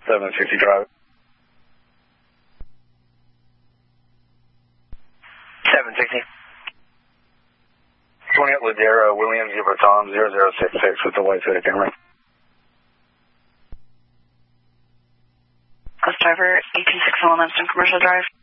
760 drive. 760. 28 Ladera, Williams, Zebra Tom, 0066 with the white hooded Camry. Bus driver, 186 Livingston Commercial Drive.